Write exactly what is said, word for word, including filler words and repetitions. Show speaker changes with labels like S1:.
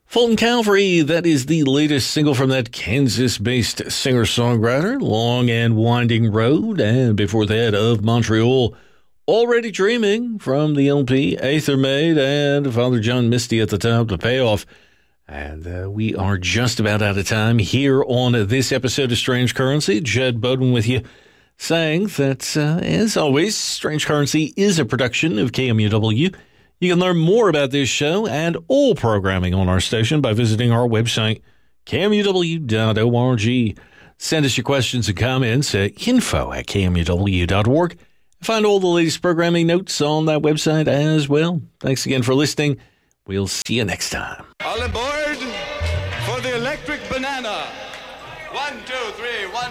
S1: Fulton Calvary, that is the latest single from that Kansas-based singer-songwriter, Long and Winding Road, and before that, Of Montreal, Already Dreaming, from the L P Aether Maid, and Father John Misty at the top, The Payoff. And uh, we are just about out of time here on this episode of Strange Currency. Jed Bowden with you, saying that, uh, as always, Strange Currency is a production of K M U W. You can learn more about this show and all programming on our station by visiting our website, K M U W dot org. Send us your questions and comments at info at K M U W dot org. Find all the latest programming notes on that website as well. Thanks again for listening. We'll see you next time.
S2: All aboard for the Electric Banana. One, two, three, one.